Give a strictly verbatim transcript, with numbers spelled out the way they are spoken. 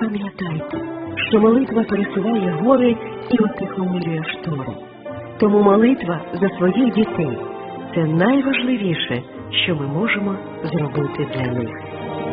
пам'ятайте, що молитва пересуває гори і утихомирює штори. Тому молитва за своїх дітей – це найважливіше, що ми можемо зробити для них.